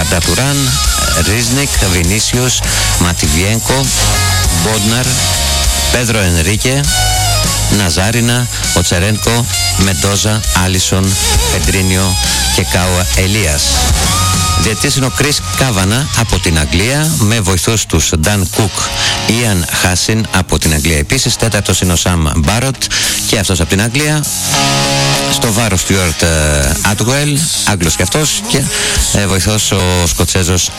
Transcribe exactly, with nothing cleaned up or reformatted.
Άρτα Τουράν, Ρίζνικ, Βινίσιος, Ματιβιένκο, Μπόντναρ, Πέδρο Ενρίκε, Ναζάρινα, Οτσερένκο, Μεντόζα, Άλισον, Πεντρίνιο και Κάουα Ελίας. Διαιτητής είναι ο Κρίς Κάβανα από την Αγγλία, με βοηθούς τους Νταν Κουκ, Ιαν Χάσιν από την Αγγλία επίσης. Τέταρτος είναι ο Σαμ Μπάροτ και αυτός από την Αγγλία. Στο βάρο Στιούαρτ Άτουελ, Άγγλος και αυτός, και ε, βοηθός ο Σκοτσέζος